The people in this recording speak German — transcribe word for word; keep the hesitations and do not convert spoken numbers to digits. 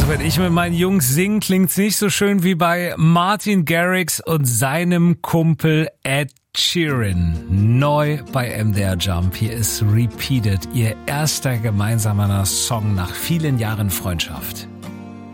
Also wenn ich mit meinen Jungs singe, klingt's nicht so schön wie bei Martin Garrix und seinem Kumpel Ed Sheeran. Neu bei M D R Jump. Hier ist Repeated, ihr erster gemeinsamer Song nach vielen Jahren Freundschaft.